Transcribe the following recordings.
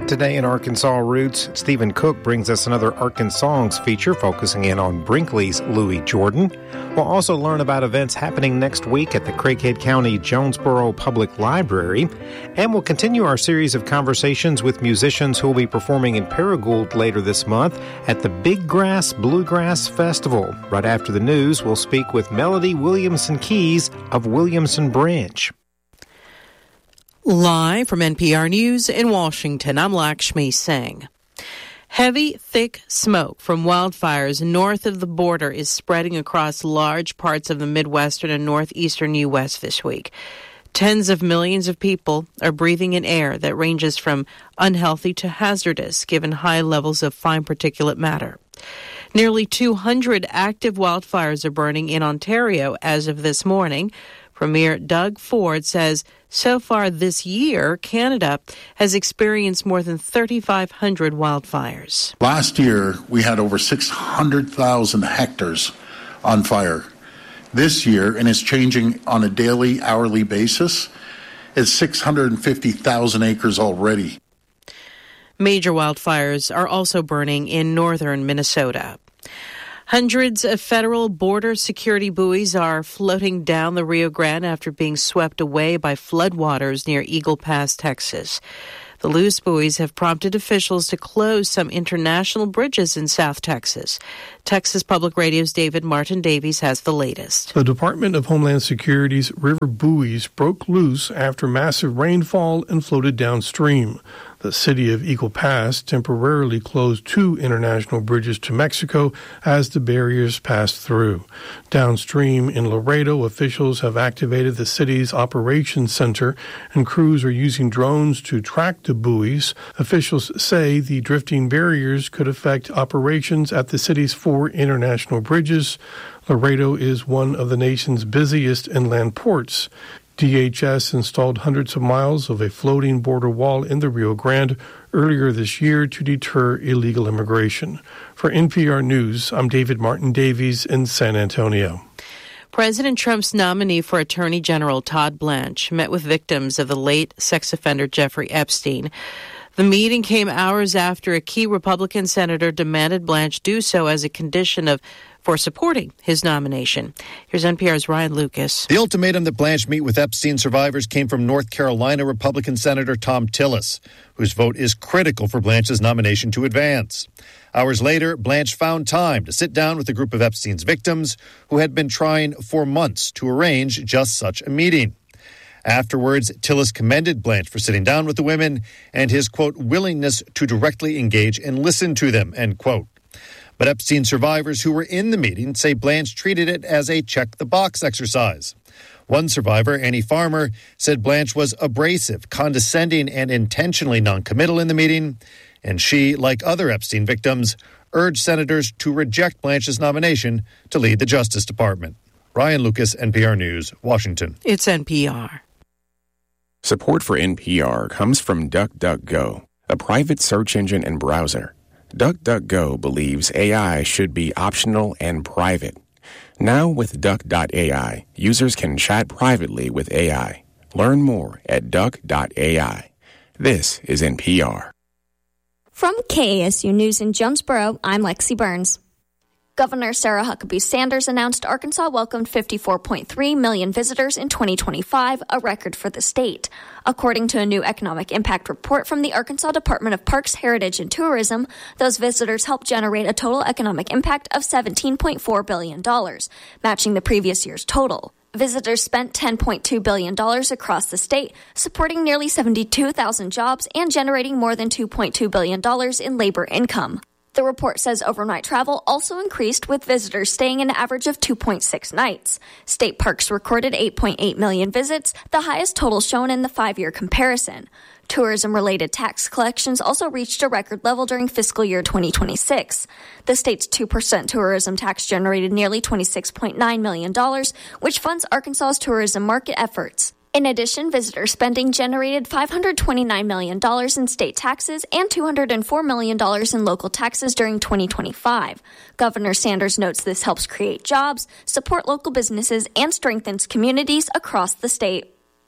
Today in Arkansas Roots, Stephen Cook brings us another Arkansas feature focusing in on Brinkley's Louis Jordan. We'll also learn about events happening next week at the Craighead County Jonesboro Public Library. And we'll continue our series of conversations with musicians who will be performing in Paragould later this month at the Big Grass Bluegrass Festival. Right after the news, we'll speak with Melody Williamson Keys of Williamson Branch. Live from NPR News in Washington, I'm Lakshmi Singh. Heavy, thick smoke from wildfires north of the border is spreading across large parts of the Midwestern and northeastern U.S. this week. Tens of millions of people are breathing in air that ranges from unhealthy to hazardous, given high levels of fine particulate matter. Nearly 200 active wildfires are burning in Ontario as of this morning. Premier Doug Ford says so far this year, Canada has experienced more than 3,500 wildfires. Last year, we had over 600,000 hectares on fire. This year, and it's changing on a daily, hourly basis, it's 650,000 acres already. Major wildfires are also burning in northern Minnesota. Hundreds of federal border security buoys are floating down the Rio Grande after being swept away by floodwaters near Eagle Pass, Texas. The loose buoys have prompted officials to close some international bridges in South Texas. Texas Public Radio's David Martin Davies has the latest. The Department of Homeland Security's river buoys broke loose after massive rainfall and floated downstream. The city of Eagle Pass temporarily closed 2 international bridges to Mexico as the barriers passed through. Downstream in Laredo, officials have activated the city's operations center, and crews are using drones to track the buoys. Officials say the drifting barriers could affect operations at the city's 4 international bridges. Laredo is one of the nation's busiest inland ports. DHS installed hundreds of miles of a floating border wall in the Rio Grande earlier this year to deter illegal immigration. For NPR News, I'm David Martin Davies in San Antonio. President Trump's nominee for Attorney General Todd Blanche met with victims of the late sex offender Jeffrey Epstein. The meeting came hours after a key Republican senator demanded Blanche do so as a condition for supporting his nomination. Here's NPR's Ryan Lucas. The ultimatum that Blanche meet with Epstein survivors came from North Carolina Republican Senator Thom Tillis, whose vote is critical for Blanche's nomination to advance. Hours later, Blanche found time to sit down with a group of Epstein's victims who had been trying for months to arrange just such a meeting. Afterwards, Tillis commended Blanche for sitting down with the women and his, quote, willingness to directly engage and listen to them, end quote. But Epstein survivors who were in the meeting say Blanche treated it as a check-the-box exercise. One survivor, Annie Farmer, said Blanche was abrasive, condescending, and intentionally noncommittal in the meeting, and she, like other Epstein victims, urged senators to reject Blanche's nomination to lead the Justice Department. Ryan Lucas, NPR News, Washington. It's NPR. Support for NPR comes from DuckDuckGo, a private search engine and browser. DuckDuckGo believes AI should be optional and private. Now with Duck.ai, users can chat privately with AI. Learn more at Duck.ai. This is NPR. From KASU News in Jonesboro, I'm Lexi Burns. Governor Sarah Huckabee Sanders announced Arkansas welcomed 54.3 million visitors in 2025, a record for the state. According to a new economic impact report from the Arkansas Department of Parks, Heritage, and Tourism, those visitors helped generate a total economic impact of $17.4 billion, matching the previous year's total. Visitors spent $10.2 billion across the state, supporting nearly 72,000 jobs and generating more than $2.2 billion in labor income. The report says overnight travel also increased, with visitors staying an average of 2.6 nights. State parks recorded 8.8 million visits, the highest total shown in the 5-year comparison. Tourism-related tax collections also reached a record level during fiscal year 2026. The state's 2% tourism tax generated nearly $26.9 million, which funds Arkansas's tourism market efforts. In addition, visitor spending generated $529 million in state taxes and $204 million in local taxes during 2025. Governor Sanders notes this helps create jobs, support local businesses, and strengthens communities across the state.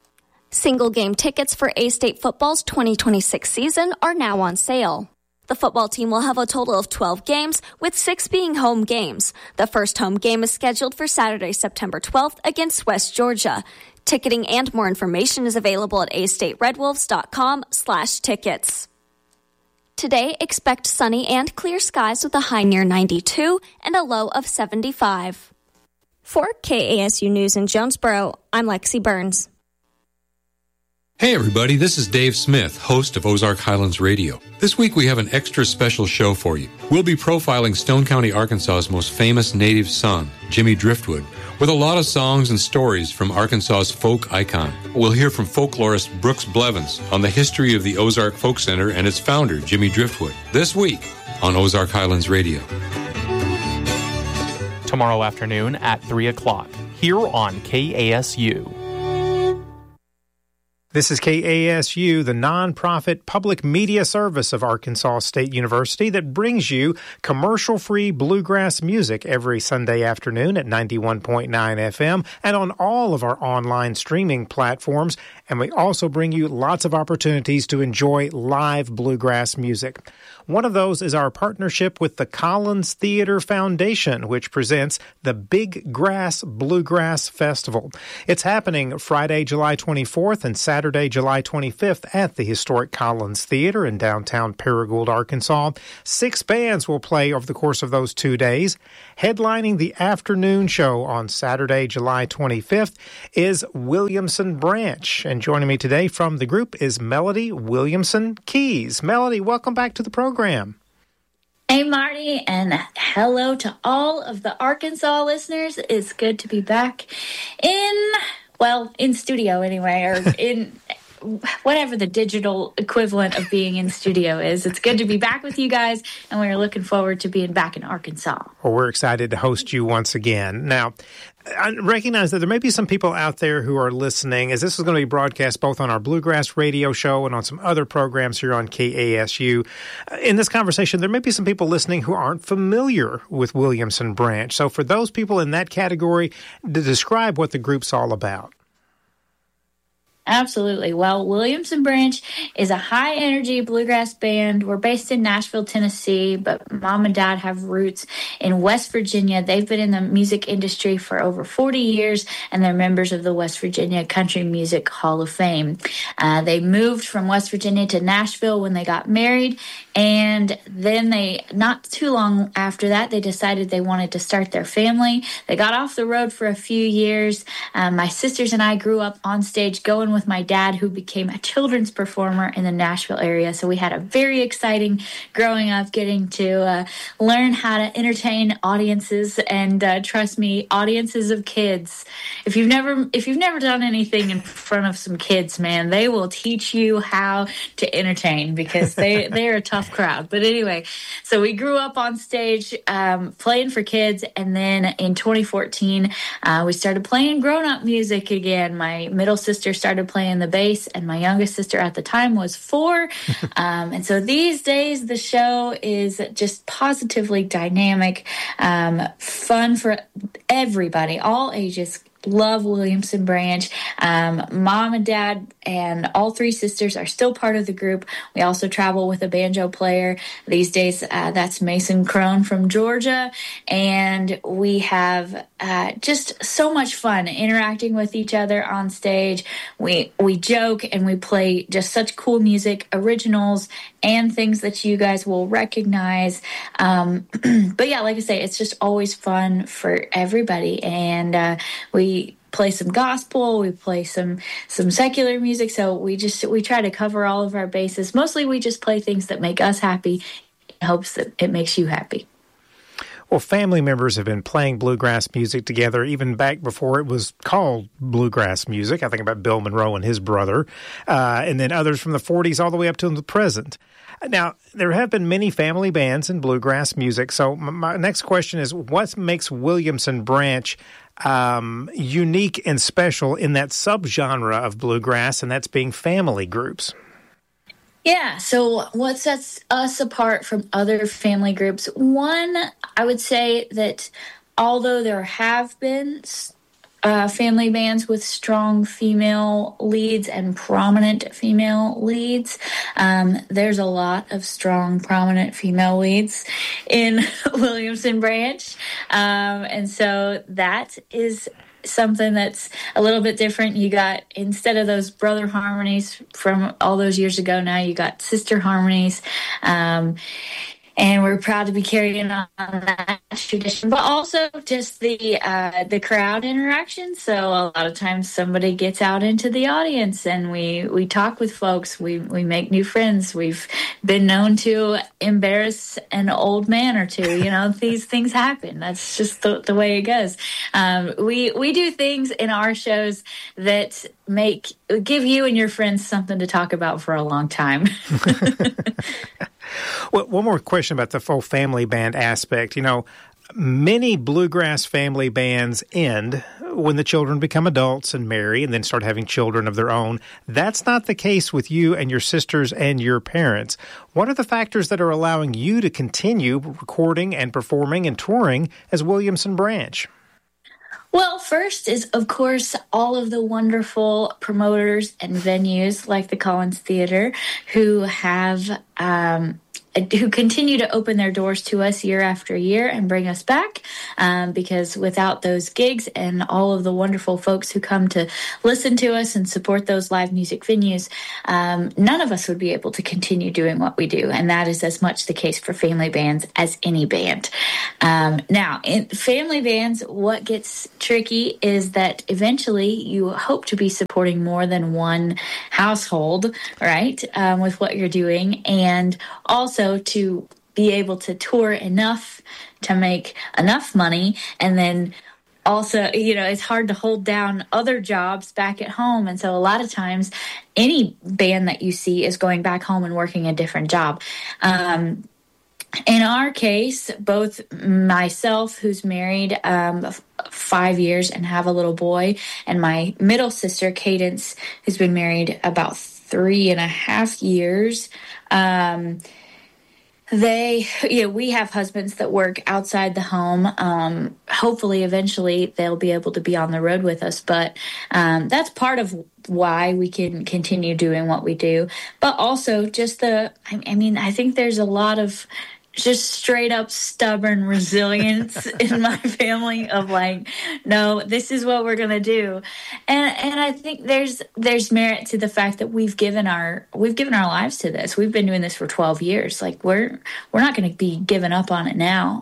Single game tickets for A-State football's 2026 season are now on sale. The football team will have a total of 12 games, with 6 being home games. The first home game is scheduled for Saturday, September 12th against West Georgia. Ticketing and more information is available at astateredwolves.com/tickets. Today, expect sunny and clear skies with a high near 92 and a low of 75. For KASU News in Jonesboro, I'm Lexi Burns. Hey everybody, this is Dave Smith, host of Ozark Highlands Radio. This week we have an extra special show for you. We'll be profiling Stone County, Arkansas's most famous native son, Jimmy Driftwood, with a lot of songs and stories from Arkansas's folk icon. We'll hear from folklorist Brooks Blevins on the history of the Ozark Folk Center and its founder, Jimmy Driftwood, this week on Ozark Highlands Radio. Tomorrow afternoon at 3 o'clock, here on KASU. This is KASU, the nonprofit public media service of Arkansas State University that brings you commercial-free bluegrass music every Sunday afternoon at 91.9 FM and on all of our online streaming platforms. And we also bring you lots of opportunities to enjoy live bluegrass music. One of those is our partnership with the Collins Theater Foundation, which presents the Big Grass Bluegrass Festival. It's happening Friday, July 24th and Saturday, July 25th at the historic Collins Theater in downtown Paragould, Arkansas. 6 bands will play over the course of those 2 days. Headlining the afternoon show on Saturday, July 25th is Williamson Branch. And joining me today from the group is Melody Williamson Keys. Melody, welcome back to the program. Hey, Marty, and hello to all of the Arkansas listeners. It's good to be back in studio anyway, or in whatever the digital equivalent of being in studio is. It's good to be back with you guys, and we're looking forward to being back in Arkansas. Well, we're excited to host you once again. Now, I recognize that there may be some people out there who are listening, as this is going to be broadcast both on our Bluegrass radio show and on some other programs here on KASU. In this conversation, there may be some people listening who aren't familiar with Williamson Branch. So for those people in that category, to describe what the group's all about. Absolutely. Well, Williamson Branch is a high-energy bluegrass band. We're based in Nashville, Tennessee, but Mom and Dad have roots in West Virginia. They've been in the music industry for over 40 years, and they're members of the West Virginia Country Music Hall of Fame. They moved from West Virginia to Nashville when they got married, and then not too long after that, they decided they wanted to start their family. They got off the road for a few years. My sisters and I grew up on stage going with my dad, who became a children's performer in the Nashville area. So we had a very exciting growing up, getting to learn how to entertain audiences, and trust me, audiences of kids. If you've never done anything in front of some kids, man, they will teach you how to entertain, because they're a tough crowd. But anyway, so we grew up on stage playing for kids, and then in 2014 we started playing grown-up music again. My middle sister started playing the bass, and my youngest sister at the time was 4. And so these days the show is just positively dynamic, fun for everybody, all ages. Love Williamson Branch. Mom and Dad and all 3 sisters are still part of the group. We also travel with a banjo player. These days, that's Mason Crone from Georgia. And we have just so much fun interacting with each other on stage. We joke and we play just such cool music, originals, and things that you guys will recognize. But yeah, like I say, it's just always fun for everybody. And we play some gospel, we play some secular music, so we try to cover all of our bases. Mostly we just play things that make us happy in hopes that it makes you happy. Well, family members have been playing bluegrass music together even back before it was called bluegrass music. I think about Bill Monroe and his brother, and then others from the 40s all the way up to the present. Now, there have been many family bands in bluegrass music, so my next question is, what makes Williamson Branch unique and special in that subgenre of bluegrass, and that's being family groups? Yeah, so what sets us apart from other family groups? One, I would say that although there have been family bands with strong female leads and prominent female leads. There's a lot of strong, prominent female leads in Williamson Branch. And so that is something that's a little bit different. You got, instead of those brother harmonies from all those years ago, now you got sister harmonies. And we're proud to be carrying on that tradition, but also just the crowd interaction. So a lot of times somebody gets out into the audience and we talk with folks. We make new friends. We've been known to embarrass an old man or two. You know, these things happen. That's just the way it goes. We do things in our shows that give you and your friends something to talk about for a long time. Well, one more question about the full family band aspect. You know, many bluegrass family bands end when the children become adults and marry and then start having children of their own. That's not the case with you and your sisters and your parents. What are the factors that are allowing you to continue recording and performing and touring as Williamson Branch? Well, first is, of course, all of the wonderful promoters and venues like the Collins Theater who continue to open their doors to us year after year and bring us back, because without those gigs and all of the wonderful folks who come to listen to us and support those live music venues, none of us would be able to continue doing what we do. And that is as much the case for family bands as any band. Now, in family bands, what gets tricky is that eventually you hope to be supporting more than one household, right, with what you're doing, and also to be able to tour enough to make enough money. And then also, you know, it's hard to hold down other jobs back at home. And so a lot of times any band that you see is going back home and working a different job. In our case, both myself, who's married 5 years and have a little boy, and my middle sister, Cadence, who's been married about 3.5 years, we have husbands that work outside the home. Hopefully, eventually, they'll be able to be on the road with us. But that's part of why we can continue doing what we do. But also just I think there's a lot of just straight up stubborn resilience in my family of like, no, this is what we're going to do. And I think there's merit to the fact that we've given our lives to this. We've been doing this for 12 years. Like we're not going to be giving up on it now.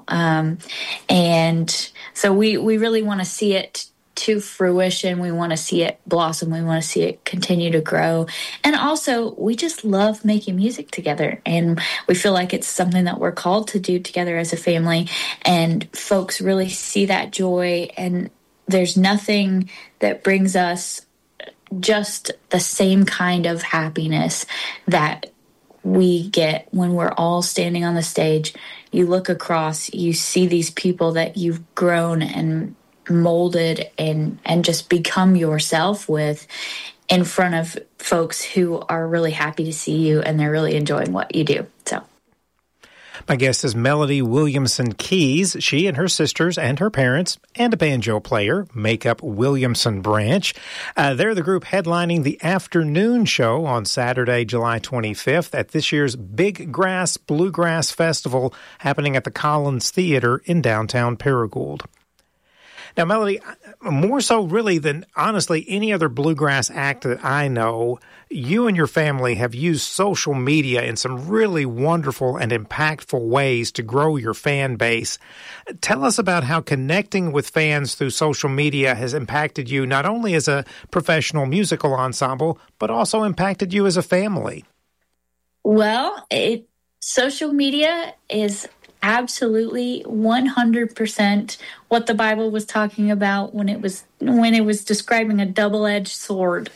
And so we really want to see it to fruition. We want to see it blossom. We want to see it continue to grow. And also, we just love making music together. And we feel like it's something that we're called to do together as a family. And folks really see that joy. And there's nothing that brings us just the same kind of happiness that we get when we're all standing on the stage. You look across, you see these people that you've grown and molded and just become yourself with in front of folks who are really happy to see you and they're really enjoying what you do. So my guest is Melody Williamson Keys. She and her sisters and her parents and a banjo player make up Williamson Branch. They're the group headlining the afternoon show on Saturday, July 25th at this year's Big Grass Bluegrass Festival happening at the Collins Theater in downtown Paragould. Now, Melody, more so really than honestly any other bluegrass act that I know, you and your family have used social media in some really wonderful and impactful ways to grow your fan base. Tell us about how connecting with fans through social media has impacted you not only as a professional musical ensemble, but also impacted you as a family. Well, social media is absolutely 100% what the Bible was talking about when it was describing a double-edged sword.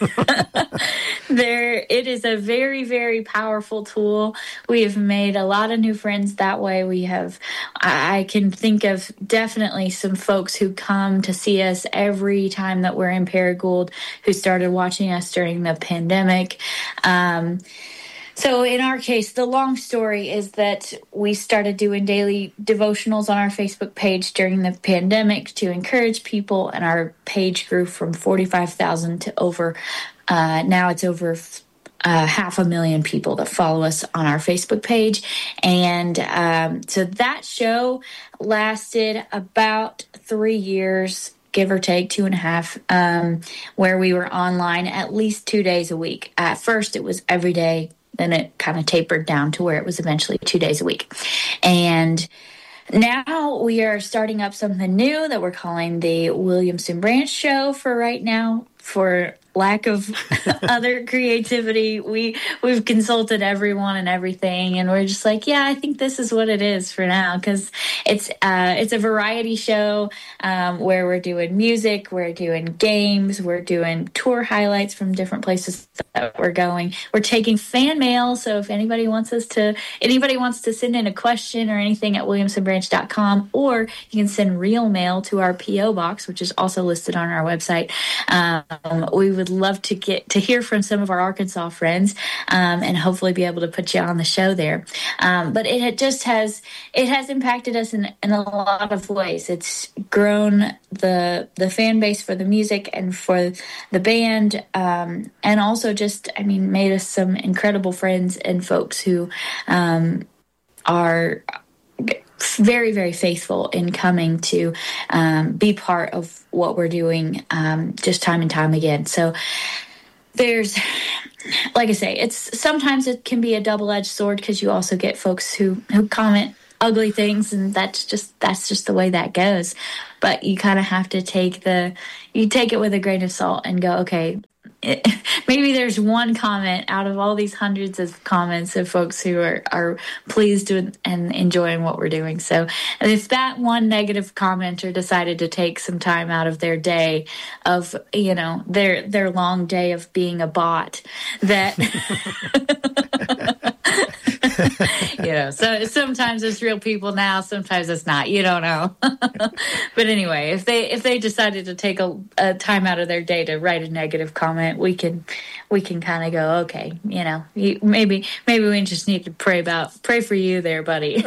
It is a very, very powerful tool. We have made a lot of new friends that way. I can think of definitely some folks who come to see us every time that we're in Paragould who started watching us during the pandemic. So in our case, the long story is that we started doing daily devotionals on our Facebook page during the pandemic to encourage people, and our page grew from 45,000 to over, now it's over 500,000 people that follow us on our Facebook page. And so that show lasted about 3 years, give or take 2.5, where we were online at least 2 days a week. At first, it was every day. Then it kind of tapered down to where it was eventually 2 days a week. And now we are starting up something new that we're calling the Williamson Branch Show for right now. For lack of other creativity, we've consulted everyone and everything, and we're just like, yeah, I think this is what it is for now, because it's a variety show where we're doing music, we're doing games, we're doing tour highlights from different places that we're going. We're taking fan mail, so if anybody wants to send in a question or anything at williamsonbranch.com, or you can send real mail to our P.O. box, which is also listed on our website. We would love to get to hear from some of our Arkansas friends, and hopefully be able to put you on the show there. But it has impacted us in a lot of ways. It's grown the fan base for the music and for the band, and also just, made us some incredible friends and folks who are very, very faithful in coming to be part of what we're doing, just time and time again. So there's, like I say, sometimes it can be a double-edged sword, because you also get folks who comment ugly things, and that's just the way that goes. But you kind of have to take it with a grain of salt and go, okay, maybe there's one comment out of all these hundreds of comments of folks who are pleased with and enjoying what we're doing. So if that one negative commenter decided to take some time out of their day of, their long day of being a bot, that so sometimes it's real people now, sometimes it's not. You don't know. But anyway, if they decided to take a time out of their day to write a negative comment, we can kind of go, okay, maybe we just need to pray for you there, buddy.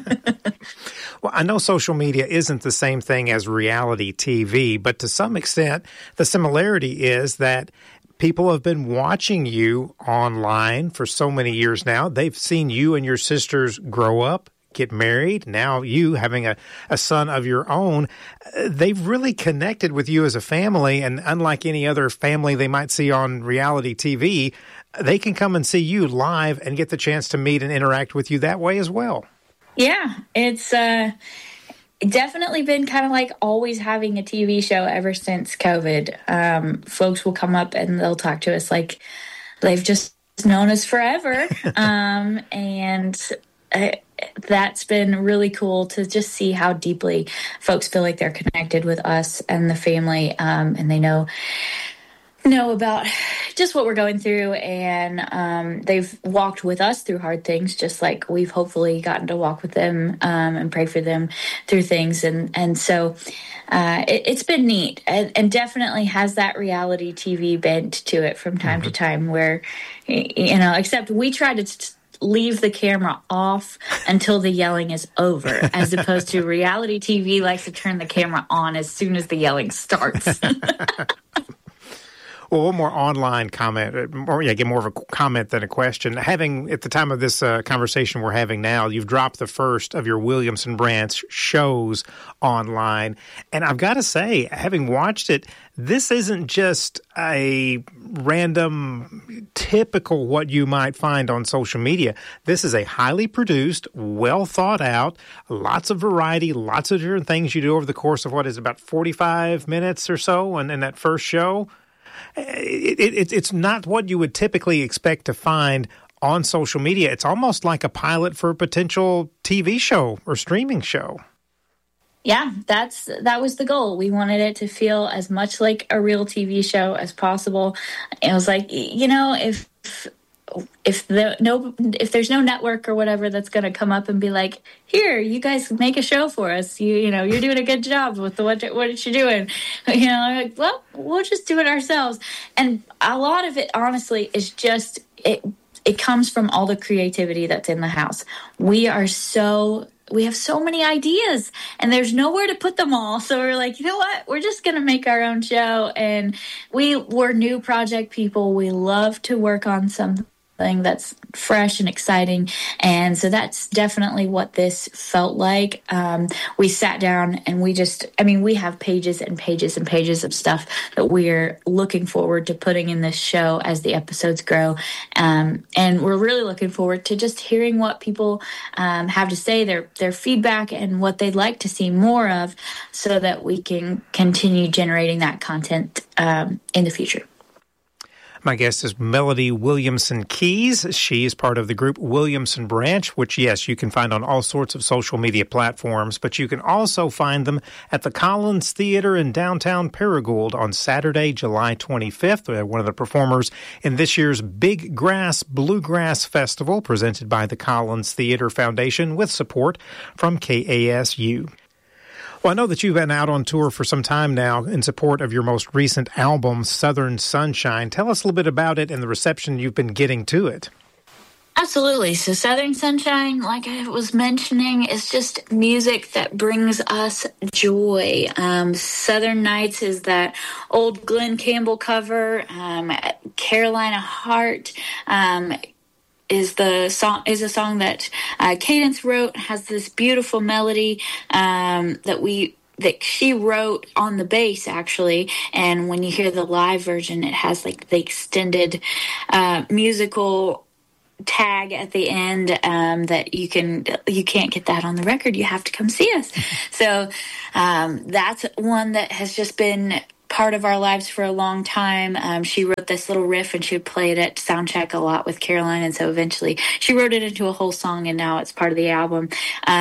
Well, I know social media isn't the same thing as reality TV, but to some extent, the similarity is that people have been watching you online for so many years now. They've seen you and your sisters grow up, get married. Now you having a son of your own, they've really connected with you as a family. And unlike any other family they might see on reality TV, they can come and see you live and get the chance to meet and interact with you that way as well. Yeah, it's definitely been kind of like always having a TV show ever since COVID. Folks will come up and they'll talk to us like they've just known us forever. And that's been really cool to just see how deeply folks feel like they're connected with us and the family, and they know about just what we're going through, and they've walked with us through hard things, just like we've hopefully gotten to walk with them and pray for them through things. And so it's been neat, and definitely has that reality TV bent to it from time to time, where, except we try to leave the camera off until the yelling is over, as opposed to reality TV likes to turn the camera on as soon as the yelling starts. Well, one more online comment, get more of a comment than a question. Having, at the time of this conversation we're having now, you've dropped the first of your Williamson Branch shows online. And I've got to say, having watched it, this isn't just a random, typical what you might find on social media. This is a highly produced, well thought out, lots of variety, lots of different things you do over the course of what is about 45 minutes or so in that first show. It's not what you would typically expect to find on social media. It's almost like a pilot for a potential TV show or streaming show. Yeah, that was the goal. We wanted it to feel as much like a real TV show as possible. It was like, if there's no network or whatever that's going to come up and be like, here, you guys make a show for us. You're doing a good job with what you're doing. Like, well, we'll just do it ourselves. And a lot of it, honestly, is just it comes from all the creativity that's in the house. We have so many ideas and there's nowhere to put them all. So we're like, you know what? We're just going to make our own show. And we're new project people. We love to work on something that's fresh and exciting. And so that's definitely what this felt like. We sat down and we have pages and pages and pages of stuff that we're looking forward to putting in this show as the episodes grow. And we're really looking forward to just hearing what people have to say, their feedback, and what they'd like to see more of, so that we can continue generating that content in the future. My guest is Melody Williamson Keys. She is part of the group Williamson Branch, which, yes, you can find on all sorts of social media platforms, but you can also find them at the Collins Theater in downtown Paragould on Saturday, July 25th. They're one of the performers in this year's Big Grass Bluegrass Festival, presented by the Collins Theater Foundation with support from KASU. Well, I know that you've been out on tour for some time now in support of your most recent album, Southern Sunshine. Tell us a little bit about it and the reception you've been getting to it. Absolutely. So Southern Sunshine, like I was mentioning, is just music that brings us joy. Southern Nights is that old Glenn Campbell cover. Carolina Heart is a song that Cadence wrote, has this beautiful melody that she wrote on the bass, actually. And when you hear the live version, it has like the extended musical tag at the end that you can't get that on the record. You have to come see us. So that's one that has just been part of our lives for a long time. She wrote this little riff and she would play it at soundcheck a lot with Caroline, and so eventually she wrote it into a whole song, and now it's part of the album.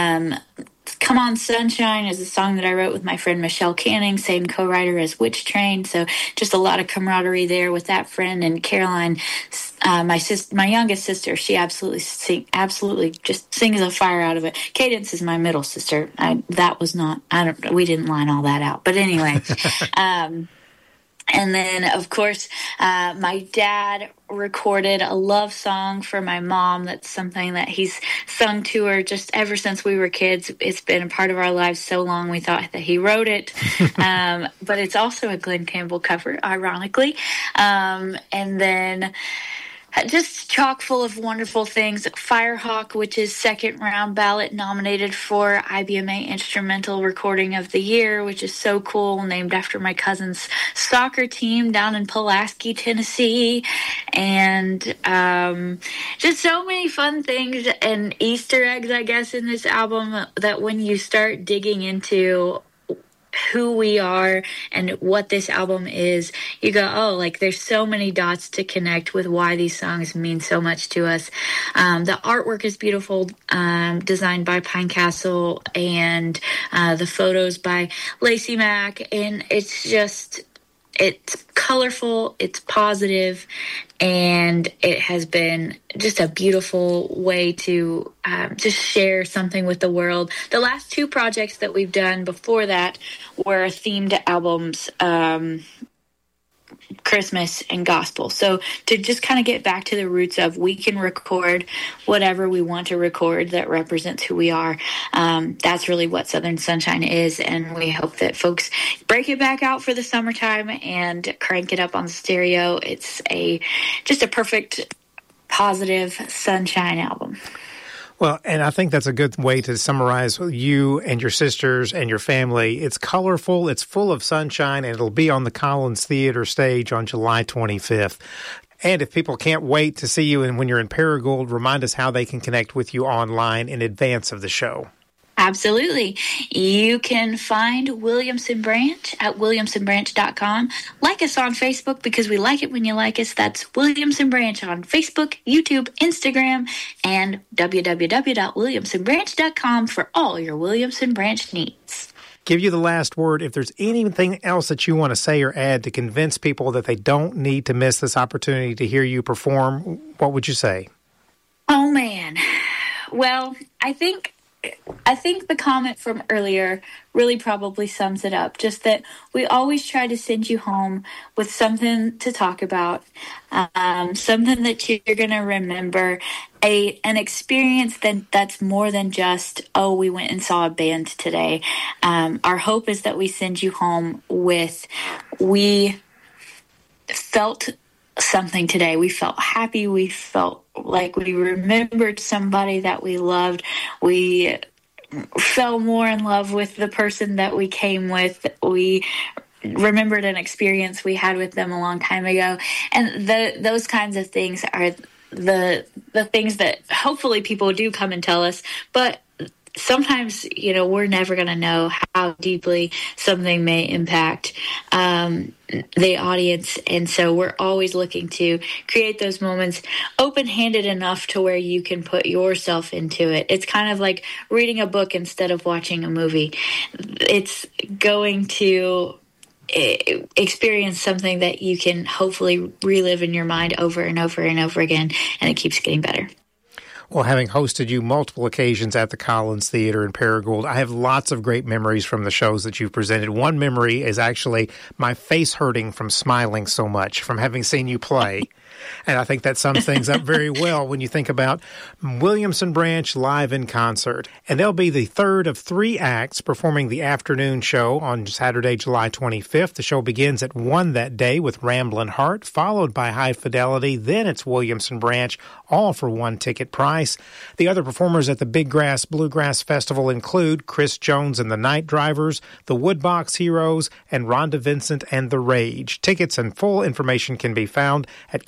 Come On Sunshine is a song that I wrote with my friend Michelle Canning, same co-writer as Witch Train, so just a lot of camaraderie there with that friend. And Caroline, my youngest sister, she absolutely just sings the fire out of it. Cadence is my middle sister. We didn't line all that out, but anyway. And then, of course, my dad recorded a love song for my mom. That's something that he's sung to her just ever since we were kids. It's been a part of our lives so long we thought that he wrote it. But it's also a Glenn Campbell cover, ironically. And then just chock full of wonderful things. Firehawk, which is second round ballot nominated for IBMA Instrumental Recording of the Year, which is so cool, named after my cousin's soccer team down in Pulaski, Tennessee. And just so many fun things and Easter eggs, I guess, in this album that when you start digging into who we are and what this album is, you go, oh, like there's so many dots to connect with why these songs mean so much to us. The artwork is beautiful, designed by Pine Castle, and the photos by Lacey Mack, and it's colorful, it's positive, and it has been just a beautiful way to just share something with the world. The last two projects that we've done before that were themed albums, Christmas and gospel. So to just kind of get back to the roots of, we can record whatever we want to record that represents who we are. That's really what Southern Sunshine is, and we hope that folks break it back out for the summertime and crank it up on the stereo. It's just a perfect, positive sunshine album. Well, and I think that's a good way to summarize you and your sisters and your family. It's colorful, it's full of sunshine, and it'll be on the Collins Theater stage on July 25th. And if people can't wait to see you and when you're in Paragould, remind us how they can connect with you online in advance of the show. Absolutely. You can find Williamson Branch at williamsonbranch.com. Like us on Facebook, because we like it when you like us. That's Williamson Branch on Facebook, YouTube, Instagram, and www.williamsonbranch.com for all your Williamson Branch needs. Give you the last word. If there's anything else that you want to say or add to convince people that they don't need to miss this opportunity to hear you perform, what would you say? Oh, man. Well, I think I think the comment from earlier really probably sums it up. Just that we always try to send you home with something to talk about, something that you're going to remember, an experience that's more than just, oh, we went and saw a band today. Our hope is that we send you home with, we felt something today. We felt happy. We felt like we remembered somebody that we loved. We fell more in love with the person that we came with. We remembered an experience we had with them a long time ago. And those kinds of things are the things that hopefully people do come and tell us. But sometimes, we're never going to know how deeply something may impact the audience. And so we're always looking to create those moments open-handed enough to where you can put yourself into it. It's kind of like reading a book instead of watching a movie. It's going to experience something that you can hopefully relive in your mind over and over and over again, and it keeps getting better. Well, having hosted you multiple occasions at the Collins Theater in Paragould, I have lots of great memories from the shows that you've presented. One memory is actually my face hurting from smiling so much from having seen you play. And I think that sums things up very well when you think about Williamson Branch live in concert. And they'll be the third of 3 acts performing the afternoon show on Saturday, July 25th. The show begins at 1 that day with Ramblin' Heart, followed by High Fidelity. Then it's Williamson Branch, all for 1 ticket price. The other performers at the Big Grass Bluegrass Festival include Chris Jones and the Night Drivers, the Woodbox Heroes, and Rhonda Vincent and the Rage. Tickets and full information can be found at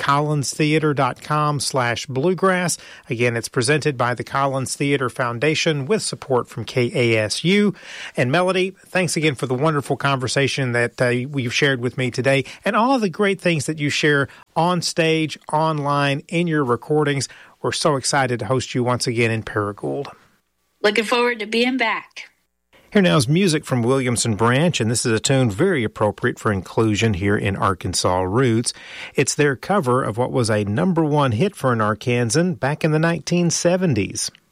collinstheater.com/bluegrass. Again, it's presented by the Collins Theater Foundation with support from KASU. And Melody, thanks again for the wonderful conversation that you've shared with me today and all of the great things that you share on stage, online, in your recordings. We're so excited to host you once again in Paragould. Looking forward to being back. Here now is music from Williamson Branch, and this is a tune very appropriate for inclusion here in Arkansas Roots. It's their cover of what was a #1 hit for an Arkansan back in the 1970s.